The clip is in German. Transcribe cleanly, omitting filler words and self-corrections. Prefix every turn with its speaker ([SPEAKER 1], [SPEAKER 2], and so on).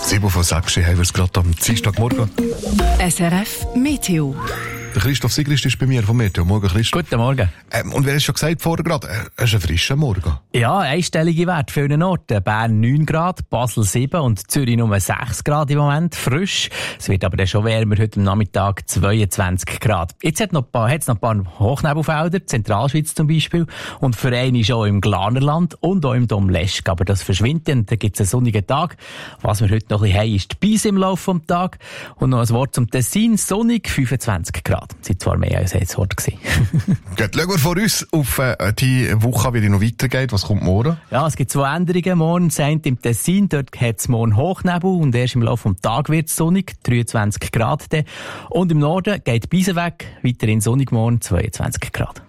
[SPEAKER 1] 7:06 haben wir es gerade am Dienstagmorgen.
[SPEAKER 2] SRF Meteo.
[SPEAKER 1] Der Christoph Sigrist ist bei mir vom Meteo. Morgen, Christoph.
[SPEAKER 3] Guten Morgen.
[SPEAKER 1] Und wer hat schon gesagt vorher gerade, es ist ein frischer Morgen.
[SPEAKER 3] Ja, einstellige Werte für einen Ort. Bern 9 Grad, Basel 7 und Zürich nur 6 Grad im Moment. Frisch. Es wird aber dann schon wärmer, heute am Nachmittag 22 Grad. Jetzt hat es noch ein paar Hochnebelfelder, Zentralschweiz zum Beispiel. Und für einen schon im Glanerland und auch im Domleschg. Aber das verschwindet dann. Da gibt es einen sonnigen Tag. Was wir heute noch ein bisschen haben, ist die Beise im Laufe des Tages. Und noch ein Wort zum Tessin. Sonnig 25 Grad. Das war zwar mehr als ein Wort gewesen.
[SPEAKER 1] Gut, schauen wir vor uns auf die Woche, wie die noch weitergeht. Was kommt morgen?
[SPEAKER 3] Ja, es gibt 2 Änderungen. Morgen sind im Tessin, dort hat es morgen Hochnebel und erst im Laufe des Tages wird es sonnig, 23 Grad. Und im Norden geht die Beise weg, weiterhin sonnig morgen, 22 Grad.